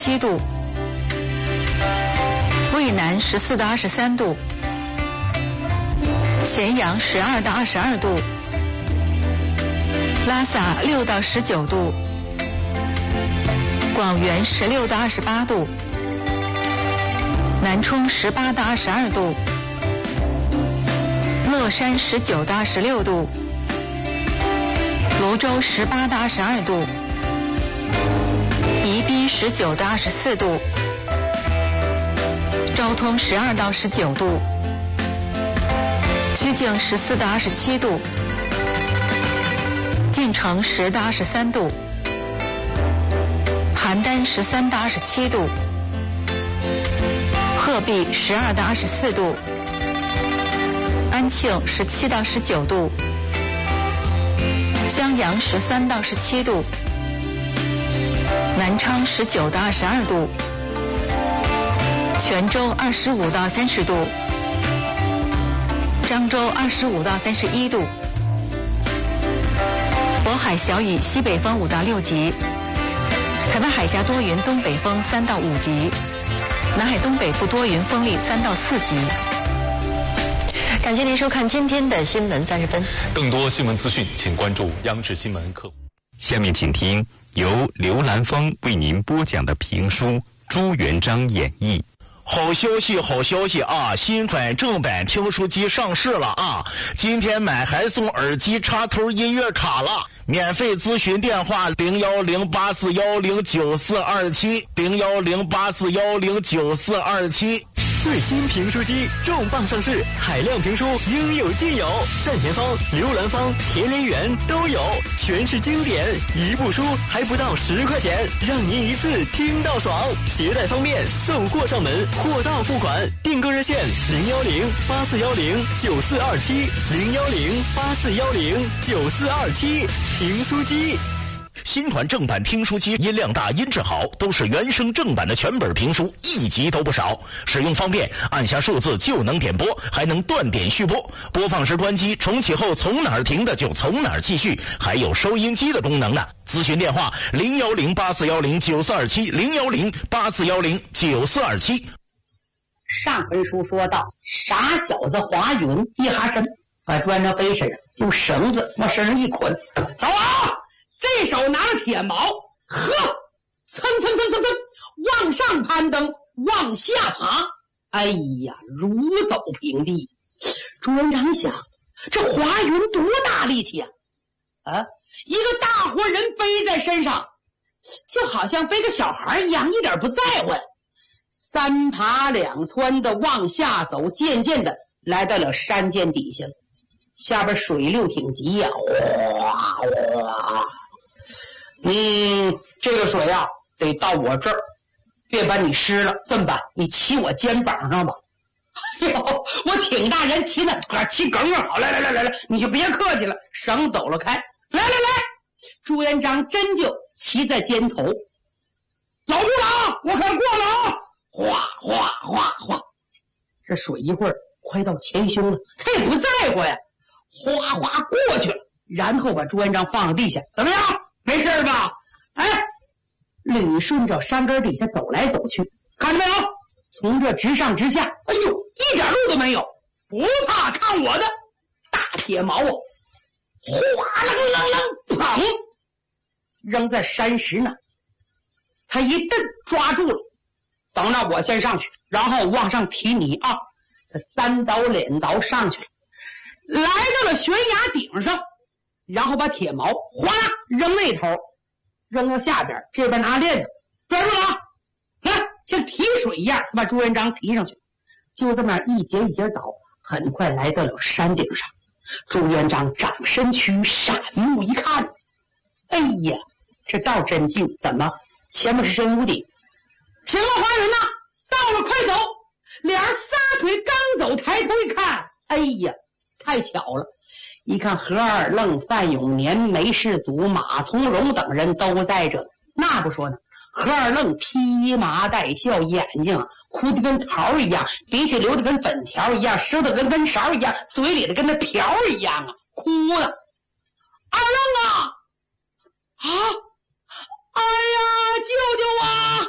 7度，渭南14到23度，咸阳12到22度，拉萨6到19度，广元16到28度，南充18到22度，乐山19到26度，泸州18到22度，宜宾19到24度，昭通12到19度，曲靖14到27度，晋城10到23度，邯郸13到27度，鹤壁12到24度，安庆17到19度，襄阳13到17度，南昌19到22度，泉州25到30度，漳州25到31度，渤海小雨，西北风5到6级，台湾海峡多云，东北风3到5级，南海东北部多云，风力3到4级。 感谢您收看今天的新闻30分。 更多新闻资讯，请关注央视新闻客户。 下面请听由刘兰芳为您播讲的评书《朱元璋演义》。 好消息，好消息啊！新款正版听书机上市了啊！今天买还送耳机插头音乐卡了。免费咨询电话01084109427，01084109427。 最新评书机重磅上市，海量评书应有尽有，单田芳、刘兰芳、田连元都有，全是经典，一部书还不到10块钱，让您一次听到爽，携带方便，送货上门，货到付款。订购热线01084109427，01084109427，评书机。 新款正版评书机音量大，音质好，都是原声正版的全本评书，一集都不少。使用方便，按下数字就能点播，还能断点续播。播放时关机，重启后从哪儿停的就从哪儿继续，还有收音机的功能呢。咨询电话01084109427，01084109427。 上回书说到，傻小子华云一哈身，把朱元璋背身上，用绳子往身上一捆，走啊！这手拿着铁矛，呵，蹭往上攀登，往下爬，哎呀，如走平地。朱元璋想，这华云多大力气啊！一个大活人背在身上，就好像背个小孩一样，一点不在乎。三爬2窜的往下走，渐渐的来到了山涧底下，下边水流挺急呀，哗哗。这个水啊，得到我这儿，别把你湿了。这么办，你骑我肩膀上吧。哎呦，我挺大人，骑那骑梗儿好，来，你就别客气了，绳抖了开，来，朱元璋真就骑在肩头。老部长，我快过了啊！哗哗哗哗，这水一会儿快到前胸了，他也不在乎呀，哗哗过去了，然后把朱元璋放到地下，怎么样？没事吧？捋顺着山根底下走来走去，看到没有？从这直上直下，哎呦，一点路都没有，不怕看我的大铁矛啊！哗啦啷啷，砰，扔在山石那，他一蹬抓住了，等着我先上去，然后往上提你啊！他3刀2刀上去了，来到了悬崖顶上，然后把铁矛哗啦扔那头，扔到下边，这边拿链子抓住了啊！来，像提水一样把朱元璋提上去，就这么一节一节倒，很快来到了山顶上。朱元璋长身躯，闪目一看，哎呀，这道真近，怎么前面是真屋顶？行了，华人呐，到了，快走！俩人撒腿刚走，抬头一看，哎呀，太巧了！一看何二愣、范永年、梅世祖、马从容等人都在这，那不说呢。何二愣披麻戴孝，眼睛哭得跟桃一样，鼻涕流得跟粉条一样，舌头跟根勺一样，嘴里的跟那瓢一样啊，哭的。二愣啊！哎呀，救救我！